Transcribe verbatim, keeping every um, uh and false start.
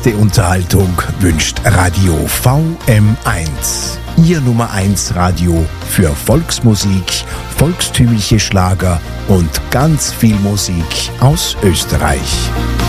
beste Unterhaltung wünscht Radio V M eins. Ihr Nummer eins Radio für Volksmusik, volkstümliche Schlager und ganz viel Musik aus Österreich.